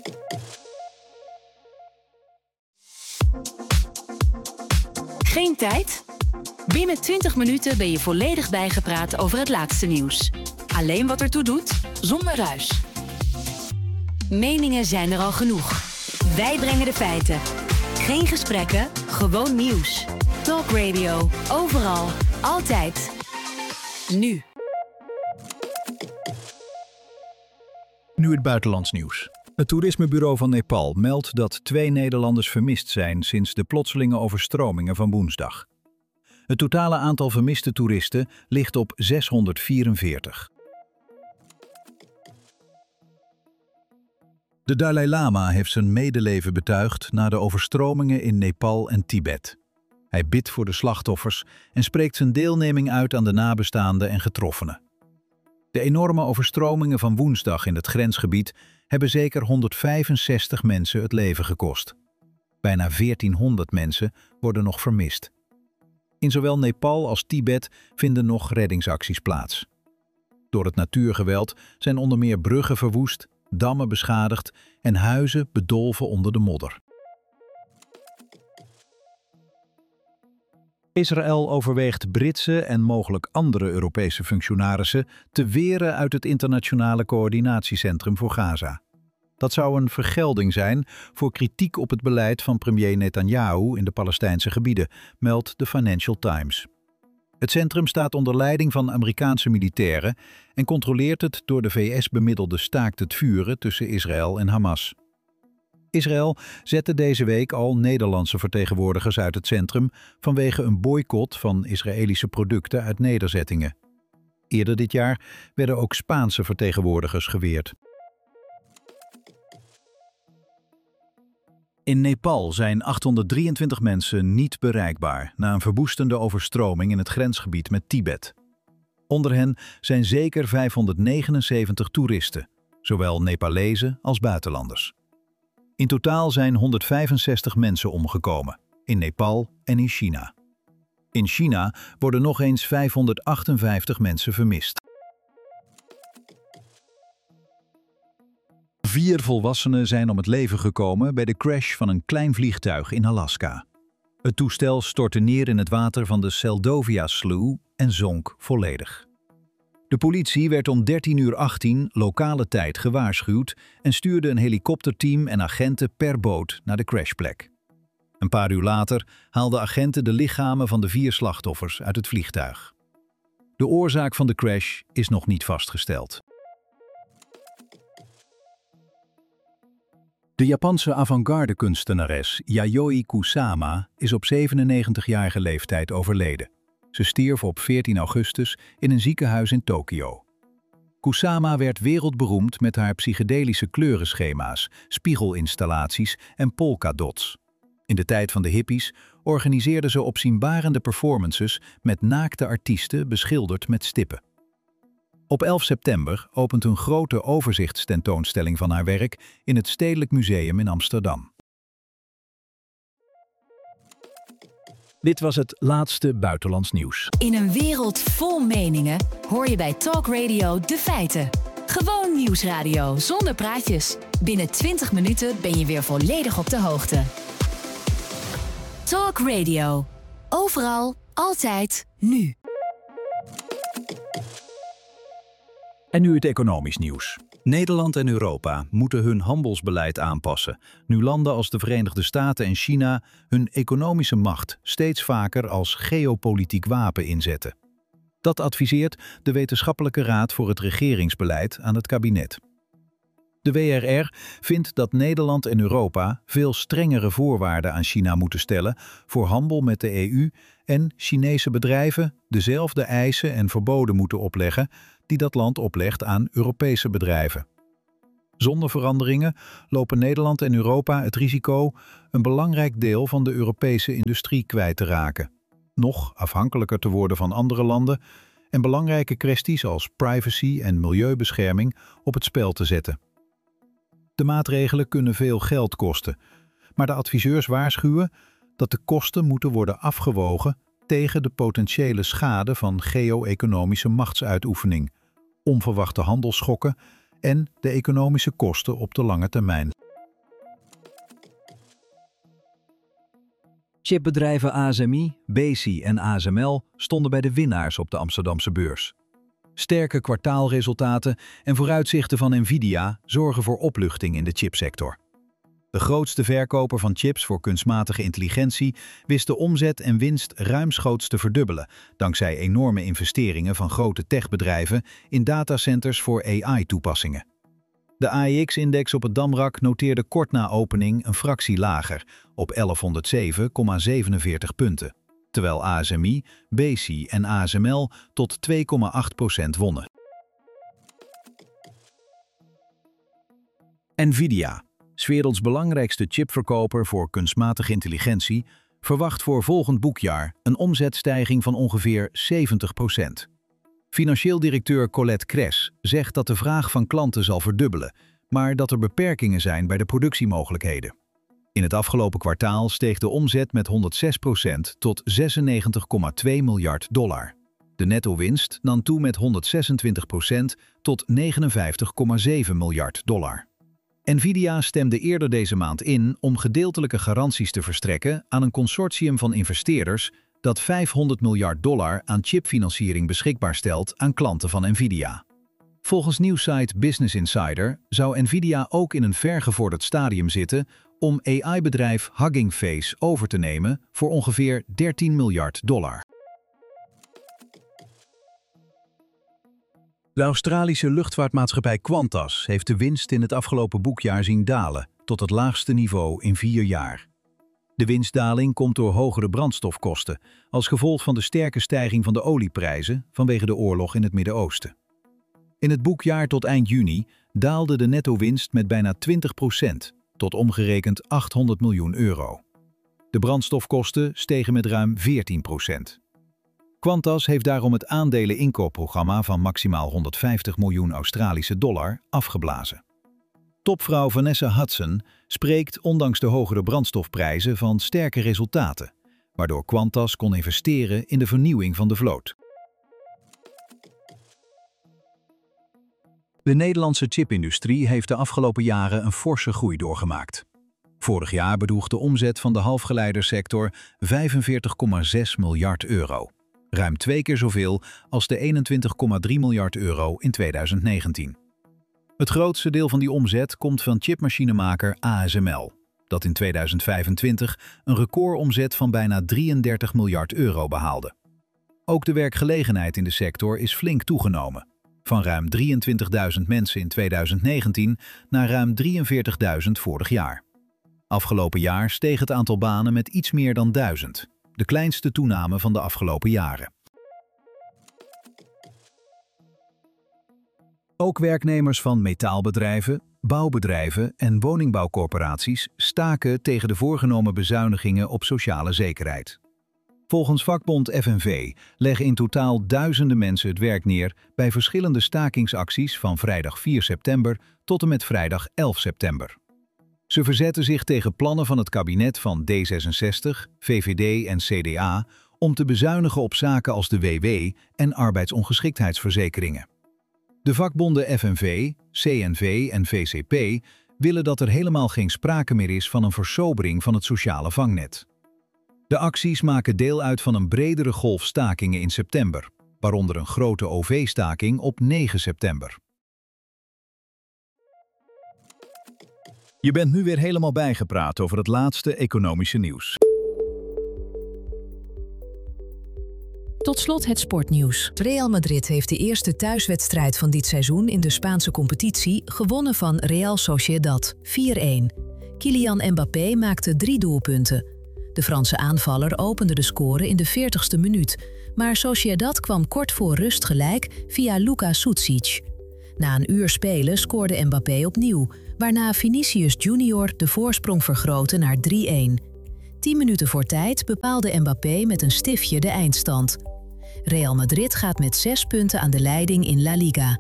Geen tijd? Binnen 20 minuten ben je volledig bijgepraat over het laatste nieuws. Alleen wat ertoe doet, zonder ruis. Meningen zijn er al genoeg. Wij brengen de feiten. Geen gesprekken, gewoon nieuws. Talk Radio, overal, altijd. Nu. Nu het buitenlands nieuws. Het toerismebureau van Nepal meldt dat 2 Nederlanders vermist zijn sinds de plotselinge overstromingen van woensdag. Het totale aantal vermiste toeristen ligt op 644. De Dalai Lama heeft zijn medeleven betuigd na de overstromingen in Nepal en Tibet. Hij bidt voor de slachtoffers en spreekt zijn deelneming uit aan de nabestaanden en getroffenen. De enorme overstromingen van woensdag in het grensgebied hebben zeker 165 mensen het leven gekost. Bijna 1400 mensen worden nog vermist. In zowel Nepal als Tibet vinden nog reddingsacties plaats. Door het natuurgeweld zijn onder meer bruggen verwoest, dammen beschadigd en huizen bedolven onder de modder. Israël overweegt Britse en mogelijk andere Europese functionarissen te weren uit het internationale coördinatiecentrum voor Gaza. Dat zou een vergelding zijn voor kritiek op het beleid van premier Netanyahu in de Palestijnse gebieden, meldt de Financial Times. Het centrum staat onder leiding van Amerikaanse militairen en controleert het door de VS bemiddelde staakt het vuren tussen Israël en Hamas. Israël zette deze week al Nederlandse vertegenwoordigers uit het centrum vanwege een boycott van Israëlische producten uit nederzettingen. Eerder dit jaar werden ook Spaanse vertegenwoordigers geweerd. In Nepal zijn 823 mensen niet bereikbaar na een verwoestende overstroming in het grensgebied met Tibet. Onder hen zijn zeker 579 toeristen, zowel Nepalezen als buitenlanders. In totaal zijn 165 mensen omgekomen, in Nepal en in China. In China worden nog eens 558 mensen vermist. 4 volwassenen zijn om het leven gekomen bij de crash van een klein vliegtuig in Alaska. Het toestel stortte neer in het water van de Seldovia Slough en zonk volledig. De politie werd om 13:18 lokale tijd gewaarschuwd en stuurde een helikopterteam en agenten per boot naar de crashplek. Een paar uur later haalden agenten de lichamen van de 4 slachtoffers uit het vliegtuig. De oorzaak van de crash is nog niet vastgesteld. De Japanse avant-garde kunstenares Yayoi Kusama is op 97-jarige leeftijd overleden. Ze stierf op 14 augustus in een ziekenhuis in Tokio. Kusama werd wereldberoemd met haar psychedelische kleurenschema's, spiegelinstallaties en polkadots. In de tijd van de hippies organiseerde ze opzienbarende performances met naakte artiesten beschilderd met stippen. Op 11 september opent een grote overzichtstentoonstelling van haar werk in het Stedelijk Museum in Amsterdam. Dit was het laatste buitenlands nieuws. In een wereld vol meningen hoor je bij Talk Radio de feiten. Gewoon nieuwsradio zonder praatjes. Binnen 20 minuten ben je weer volledig op de hoogte. Talk Radio. Overal, altijd, nu. En nu het economisch nieuws. Nederland en Europa moeten hun handelsbeleid aanpassen, nu landen als de Verenigde Staten en China hun economische macht steeds vaker als geopolitiek wapen inzetten. Dat adviseert de Wetenschappelijke Raad voor het Regeringsbeleid aan het kabinet. De WRR vindt dat Nederland en Europa veel strengere voorwaarden aan China moeten stellen voor handel met de EU en Chinese bedrijven dezelfde eisen en verboden moeten opleggen die dat land oplegt aan Europese bedrijven. Zonder veranderingen lopen Nederland en Europa het risico een belangrijk deel van de Europese industrie kwijt te raken, nog afhankelijker te worden van andere landen en belangrijke kwesties als privacy en milieubescherming op het spel te zetten. De maatregelen kunnen veel geld kosten, maar de adviseurs waarschuwen dat de kosten moeten worden afgewogen tegen de potentiële schade van geo-economische machtsuitoefening, onverwachte handelsschokken en de economische kosten op de lange termijn. Chipbedrijven ASMI, Besi en ASML stonden bij de winnaars op de Amsterdamse beurs. Sterke kwartaalresultaten en vooruitzichten van Nvidia zorgen voor opluchting in de chipsector. De grootste verkoper van chips voor kunstmatige intelligentie wist de omzet en winst ruimschoots te verdubbelen, dankzij enorme investeringen van grote techbedrijven in datacenters voor AI-toepassingen. De AEX-index op het Damrak noteerde kort na opening een fractie lager, op 1107,47 punten, terwijl ASMI, Besi en ASML tot 2,8% wonnen. Nvidia, 's werelds belangrijkste chipverkoper voor kunstmatige intelligentie, verwacht voor volgend boekjaar een omzetstijging van ongeveer 70%. Financieel directeur Colette Kress zegt dat de vraag van klanten zal verdubbelen, maar dat er beperkingen zijn bij de productiemogelijkheden. In het afgelopen kwartaal steeg de omzet met 106% tot $96,2 miljard. De netto-winst nam toe met 126% tot $59,7 miljard. Nvidia stemde eerder deze maand in om gedeeltelijke garanties te verstrekken aan een consortium van investeerders dat $500 miljard aan chipfinanciering beschikbaar stelt aan klanten van Nvidia. Volgens nieuwssite Business Insider zou Nvidia ook in een vergevorderd stadium zitten om AI-bedrijf Hugging Face over te nemen voor ongeveer $13 miljard. De Australische luchtvaartmaatschappij Qantas heeft de winst in het afgelopen boekjaar zien dalen tot het laagste niveau in 4 jaar. De winstdaling komt door hogere brandstofkosten als gevolg van de sterke stijging van de olieprijzen vanwege de oorlog in het Midden-Oosten. In het boekjaar tot eind juni daalde de netto-winst met bijna 20% tot omgerekend €800 miljoen. De brandstofkosten stegen met ruim 14%. Qantas heeft daarom het aandeleninkoopprogramma van maximaal $150 miljoen afgeblazen. Topvrouw Vanessa Hudson spreekt ondanks de hogere brandstofprijzen van sterke resultaten, waardoor Qantas kon investeren in de vernieuwing van de vloot. De Nederlandse chipindustrie heeft de afgelopen jaren een forse groei doorgemaakt. Vorig jaar bedroeg de omzet van de halfgeleidersector €45,6 miljard. Ruim 2 keer zoveel als de €21,3 miljard in 2019. Het grootste deel van die omzet komt van chipmachinemaker ASML, dat in 2025 een recordomzet van bijna €33 miljard behaalde. Ook de werkgelegenheid in de sector is flink toegenomen, van ruim 23.000 mensen in 2019 naar ruim 43.000 vorig jaar. Afgelopen jaar steeg het aantal banen met iets meer dan 1000, de kleinste toename van de afgelopen jaren. Ook werknemers van metaalbedrijven, bouwbedrijven en woningbouwcorporaties staken tegen de voorgenomen bezuinigingen op sociale zekerheid. Volgens vakbond FNV leggen in totaal duizenden mensen het werk neer bij verschillende stakingsacties van vrijdag 4 september tot en met vrijdag 11 september. Ze verzetten zich tegen plannen van het kabinet van D66, VVD en CDA om te bezuinigen op zaken als de WW en arbeidsongeschiktheidsverzekeringen. De vakbonden FNV, CNV en VCP willen dat er helemaal geen sprake meer is van een versobering van het sociale vangnet. De acties maken deel uit van een bredere golf stakingen in september, waaronder een grote OV-staking op 9 september. Je bent nu weer helemaal bijgepraat over het laatste economische nieuws. Tot slot het sportnieuws. Real Madrid heeft de eerste thuiswedstrijd van dit seizoen in de Spaanse competitie gewonnen van Real Sociedad, 4-1. Kylian Mbappé maakte 3 doelpunten. De Franse aanvaller opende de score in de 40ste minuut, maar Sociedad kwam kort voor rust gelijk via Luka Sucic. Na een uur spelen scoorde Mbappé opnieuw, waarna Vinicius Junior de voorsprong vergrootte naar 3-1. 10 minuten voor tijd bepaalde Mbappé met een stiftje de eindstand. Real Madrid gaat met 6 punten aan de leiding in La Liga.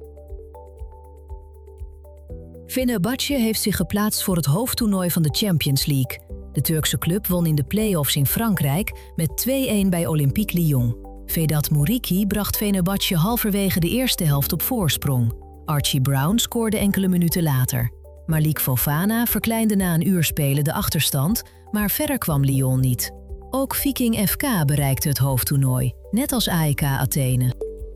Fenerbahçe heeft zich geplaatst voor het hoofdtoernooi van de Champions League. De Turkse club won in de play-offs in Frankrijk met 2-1 bij Olympique Lyon. Vedat Muriqi bracht Fenerbahçe halverwege de eerste helft op voorsprong. Archie Brown scoorde enkele minuten later. Malik Fofana verkleinde na een uur spelen de achterstand, maar verder kwam Lyon niet. Ook Viking FK bereikte het hoofdtoernooi, net als AEK Athene.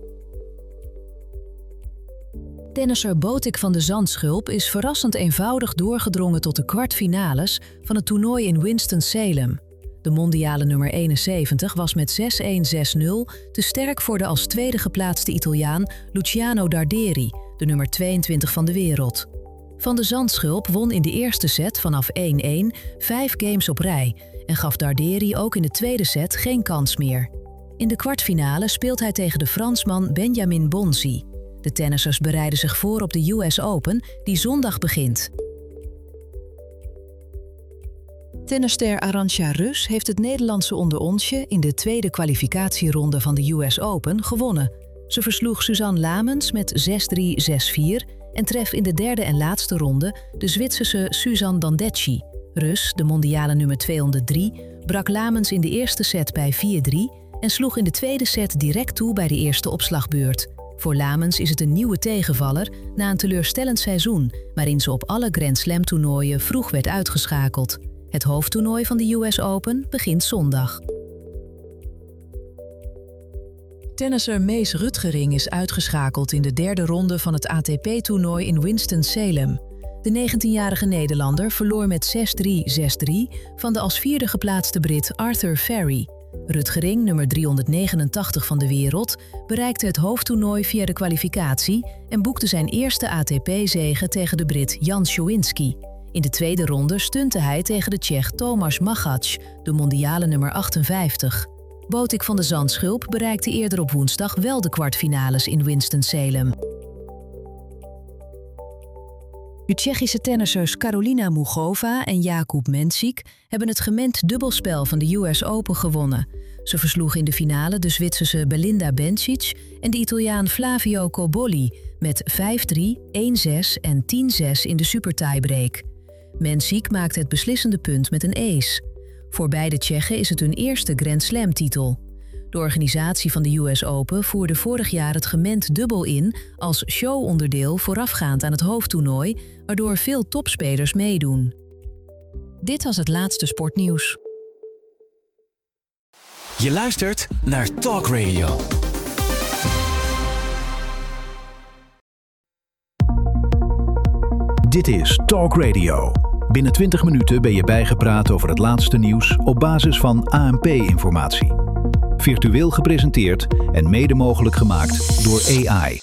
Tennisser Botic van de Zandschulp is verrassend eenvoudig doorgedrongen tot de kwartfinales van het toernooi in Winston-Salem. De mondiale nummer 71 was met 6-1, 6-0 te sterk voor de als tweede geplaatste Italiaan Luciano Darderi, de nummer 22 van de wereld. Van de Zandschulp won in de eerste set vanaf 1-1 5 games op rij en gaf Darderi ook in de tweede set geen kans meer. In de kwartfinale speelt hij tegen de Fransman Benjamin Bonzi. De tennissers bereiden zich voor op de US Open, die zondag begint. Tennisster Arantxa Rus heeft het Nederlandse onderonsje in de tweede kwalificatieronde van de US Open gewonnen. Ze versloeg Suzanne Lamens met 6-3, 6-4 en treft in de derde en laatste ronde de Zwitserse Suzanne Dandecchi. Rus, de mondiale nummer 203, brak Lamens in de eerste set bij 4-3 en sloeg in de tweede set direct toe bij de eerste opslagbeurt. Voor Lamens is het een nieuwe tegenvaller na een teleurstellend seizoen, waarin ze op alle Grand Slam toernooien vroeg werd uitgeschakeld. Het hoofdtoernooi van de US Open begint zondag. Tennisser Mees Rutgering is uitgeschakeld in de derde ronde van het ATP-toernooi in Winston-Salem. De 19-jarige Nederlander verloor met 6-3, 6-3 van de als vierde geplaatste Brit Arthur Ferry. Rutgering, nummer 389 van de wereld, bereikte het hoofdtoernooi via de kwalificatie en boekte zijn eerste ATP-zege tegen de Brit Jan Schowinski. In de tweede ronde stunte hij tegen de Tsjech Tomáš Machac, de mondiale nummer 58. Botic van de Zandschulp bereikte eerder op woensdag wel de kwartfinales in Winston-Salem. De Tsjechische tennissers Karolina Mugova en Jakub Mensik hebben het gemengd dubbelspel van de US Open gewonnen. Ze versloegen in de finale de Zwitserse Belinda Bencic en de Italiaan Flavio Cobolli met 5-3, 1-6 en 10-6 in de supertiebreak. Mensik maakte het beslissende punt met een ace. Voor beide Tsjechen is het hun eerste Grand Slam-titel. De organisatie van de US Open voerde vorig jaar het gemengd dubbel in als showonderdeel voorafgaand aan het hoofdtoernooi, waardoor veel topspelers meedoen. Dit was het laatste sportnieuws. Je luistert naar Talk Radio. Dit is Talk Radio. Binnen 20 minuten ben je bijgepraat over het laatste nieuws op basis van ANP-informatie. Virtueel gepresenteerd en mede mogelijk gemaakt door AI.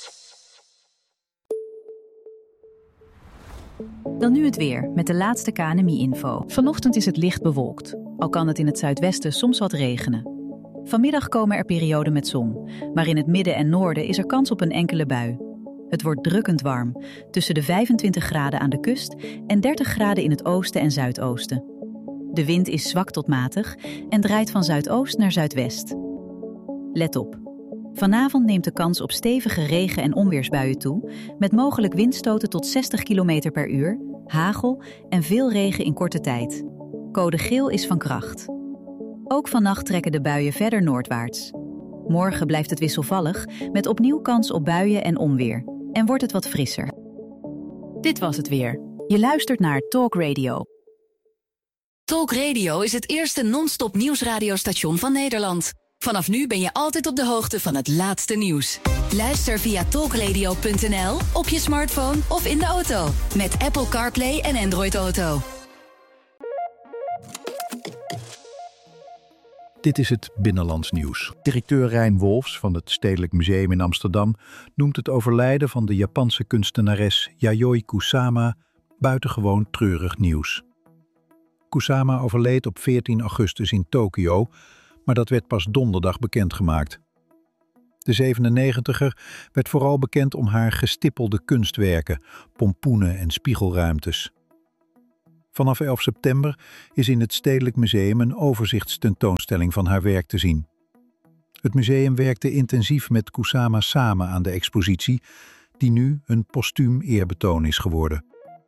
Dan nu het weer met de laatste KNMI-info. Vanochtend is het licht bewolkt, al kan het in het zuidwesten soms wat regenen. Vanmiddag komen er perioden met zon, maar in het midden en noorden is er kans op een enkele bui. Het wordt drukkend warm, tussen de 25 graden aan de kust en 30 graden in het oosten en zuidoosten. De wind is zwak tot matig en draait van zuidoost naar zuidwest. Let op. Vanavond neemt de kans op stevige regen- en onweersbuien toe, met mogelijk windstoten tot 60 km per uur, hagel en veel regen in korte tijd. Code geel is van kracht. Ook vannacht trekken de buien verder noordwaarts. Morgen blijft het wisselvallig, met opnieuw kans op buien en onweer. En wordt het wat frisser. Dit was het weer. Je luistert naar Talk Radio. Talk Radio is het eerste non-stop nieuwsradiostation van Nederland. Vanaf nu ben je altijd op de hoogte van het laatste nieuws. Luister via talkradio.nl, op je smartphone of in de auto. Met Apple CarPlay en Android Auto. Dit is het Binnenlands Nieuws. Directeur Rijn Wolfs van het Stedelijk Museum in Amsterdam noemt het overlijden van de Japanse kunstenares Yayoi Kusama buitengewoon treurig nieuws. Kusama overleed op 14 augustus in Tokio, maar dat werd pas donderdag bekendgemaakt. De 97er werd vooral bekend om haar gestippelde kunstwerken, pompoenen en spiegelruimtes. Vanaf 11 september is in het Stedelijk Museum een overzichtstentoonstelling van haar werk te zien. Het museum werkte intensief met Kusama samen aan de expositie, die nu een postuum eerbetoon is geworden.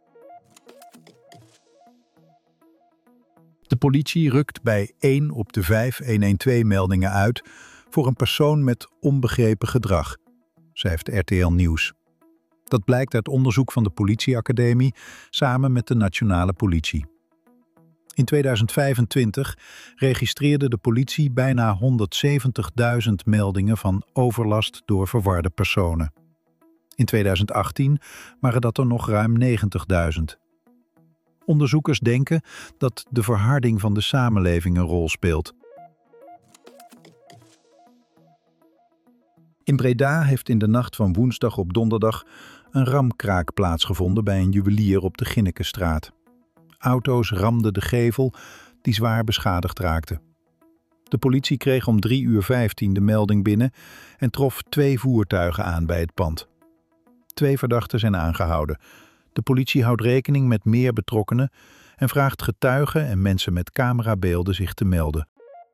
De politie rukt bij 1 op de 5 112-meldingen uit voor een persoon met onbegrepen gedrag, schrijft RTL Nieuws. Dat blijkt uit onderzoek van de politieacademie samen met de nationale politie. In 2025 registreerde de politie bijna 170.000 meldingen van overlast door verwarde personen. In 2018 waren dat er nog ruim 90.000. Onderzoekers denken dat de verharding van de samenleving een rol speelt. In Breda heeft in de nacht van woensdag op donderdag een ramkraak plaatsgevonden bij een juwelier op de Ginnekenstraat. Auto's ramden de gevel die zwaar beschadigd raakte. De politie kreeg om 3:15 de melding binnen en trof 2 voertuigen aan bij het pand. 2 verdachten zijn aangehouden. De politie houdt rekening met meer betrokkenen en vraagt getuigen en mensen met camerabeelden zich te melden.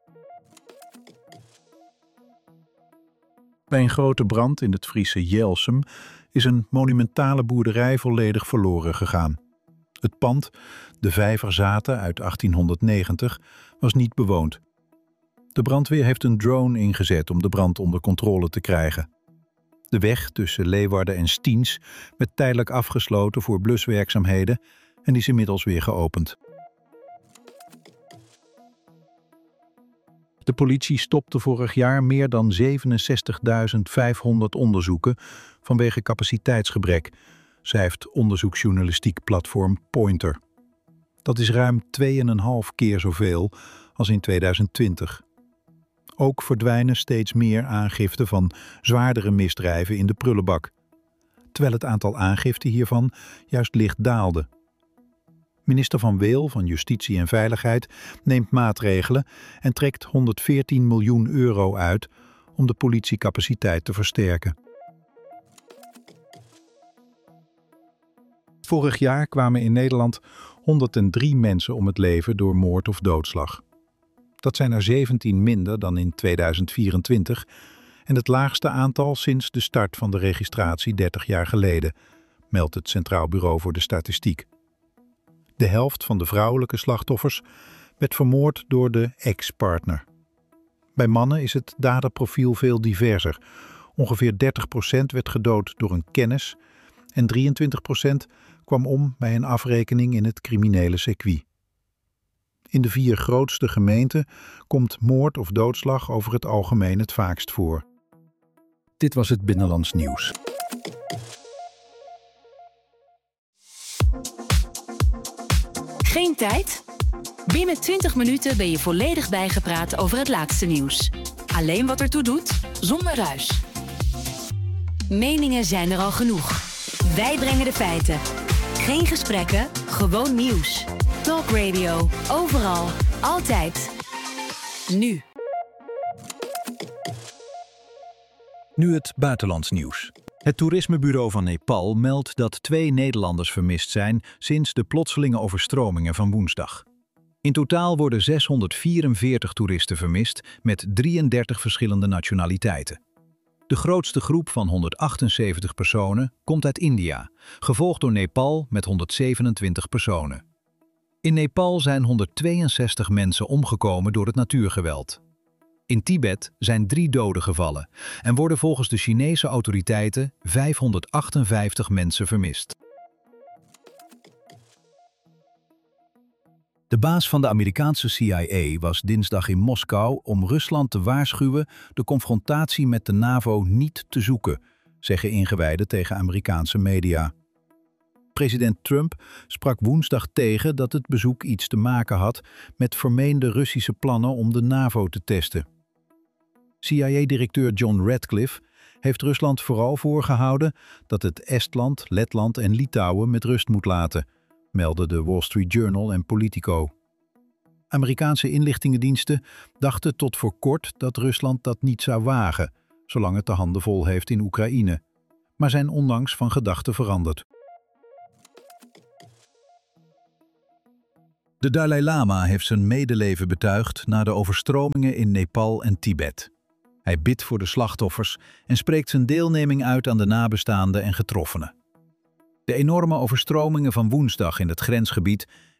Bij een grote brand in het Friese Jelsum is een monumentale boerderij volledig verloren gegaan. Het pand, de Vijverzaten uit 1890, was niet bewoond. De brandweer heeft een drone ingezet om de brand onder controle te krijgen. De weg tussen Leeuwarden en Stiens werd tijdelijk afgesloten voor bluswerkzaamheden en is inmiddels weer geopend. De politie stopte vorig jaar meer dan 67.500 onderzoeken vanwege capaciteitsgebrek, schrijft onderzoeksjournalistiek platform Pointer. Dat is ruim 2,5 keer zoveel als in 2020. Ook verdwijnen steeds meer aangiften van zwaardere misdrijven in de prullenbak, terwijl het aantal aangiften hiervan juist licht daalde. Minister Van Weel van Justitie en Veiligheid neemt maatregelen en trekt 114 miljoen euro uit om de politiecapaciteit te versterken. Vorig jaar kwamen in Nederland 103 mensen om het leven door moord of doodslag. Dat zijn er 17 minder dan in 2024 en het laagste aantal sinds de start van de registratie 30 jaar geleden, meldt het Centraal Bureau voor de Statistiek. De helft van de vrouwelijke slachtoffers werd vermoord door de ex-partner. Bij mannen is het daderprofiel veel diverser. Ongeveer 30% werd gedood door een kennis en 23% kwam om bij een afrekening in het criminele circuit. In de 4 grootste gemeenten komt moord of doodslag over het algemeen het vaakst voor. Dit was het Binnenlands Nieuws. Geen tijd? Binnen 20 minuten ben je volledig bijgepraat over het laatste nieuws. Alleen wat ertoe doet, zonder ruis. Meningen zijn er al genoeg. Wij brengen de feiten. Geen gesprekken, gewoon nieuws. Talk Radio, overal, altijd. Nu. Nu het buitenlands nieuws. Het toerismebureau van Nepal meldt dat 2 Nederlanders vermist zijn sinds de plotselinge overstromingen van woensdag. In totaal worden 644 toeristen vermist met 33 verschillende nationaliteiten. De grootste groep van 178 personen komt uit India, gevolgd door Nepal met 127 personen. In Nepal zijn 162 mensen omgekomen door het natuurgeweld. In Tibet zijn 3 doden gevallen en worden volgens de Chinese autoriteiten 558 mensen vermist. De baas van de Amerikaanse CIA was dinsdag in Moskou om Rusland te waarschuwen de confrontatie met de NAVO niet te zoeken, zeggen ingewijden tegen Amerikaanse media. President Trump sprak woensdag tegen dat het bezoek iets te maken had met vermeende Russische plannen om de NAVO te testen. CIA-directeur John Ratcliffe heeft Rusland vooral voorgehouden dat het Estland, Letland en Litouwen met rust moet laten, melden de Wall Street Journal en Politico. Amerikaanse inlichtingendiensten dachten tot voor kort dat Rusland dat niet zou wagen, zolang het de handen vol heeft in Oekraïne, maar zijn onlangs van gedachten veranderd. De Dalai Lama heeft zijn medeleven betuigd na de overstromingen in Nepal en Tibet. Hij bidt voor de slachtoffers en spreekt zijn deelneming uit aan de nabestaanden en getroffenen. De enorme overstromingen van woensdag in het grensgebied